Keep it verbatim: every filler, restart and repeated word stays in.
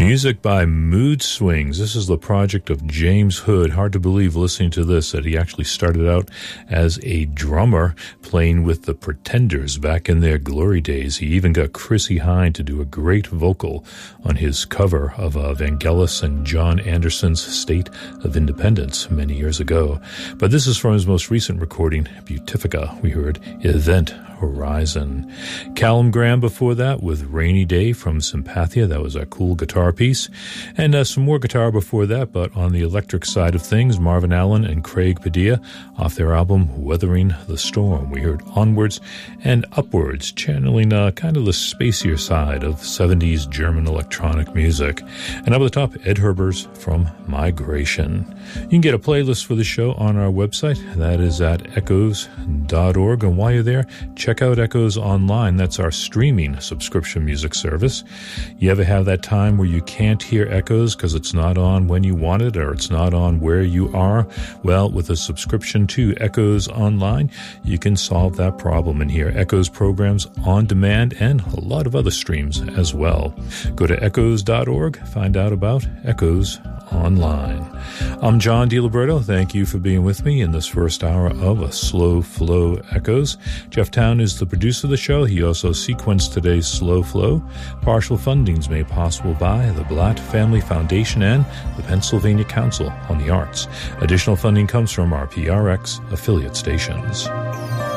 Music by Mood Swings. This is the project of James Hood. Hard to believe listening to this that he actually started out as a drummer playing with the Pretenders back in their glory days. He even got Chrissie Hynde to do a great vocal on his cover of uh, Vangelis and John Anderson's State of Independence many years ago. But this is from his most recent recording, Beautifica. We heard Event Horizon. Callum Graham before that with Rainy Day from Sympathia. That was a cool guitar piece. And uh, some more guitar before that, but on the electric side of things, Marvin Allen and Craig Padilla off their album Weathering the Storm. We heard Onwards and Upwards, channeling uh, kind of the spacier side of seventies German electronic music. And up at the top, Ed Herbers from Migration. You can get a playlist for the show on our website. That is at echoes dot org. And while you're there, check out Echoes Online. That's our streaming subscription music service. You ever have that time where you can't hear Echoes because it's not on when you want it or it's not on where you are? Well, with a subscription to Echoes Online, you can solve that problem and hear Echoes programs on demand and a lot of other streams as well. Go to echoes dot org, find out about Echoes Online. I'm John DiLiberto. Thank you for being with me in this first hour of A Slow Flow Echoes. Jeff Town is the producer of the show. He also sequenced today's Slow Flow. Partial fundings made possible by the Blatt Family Foundation and the Pennsylvania Council on the Arts. Additional funding comes from our P R X affiliate stations.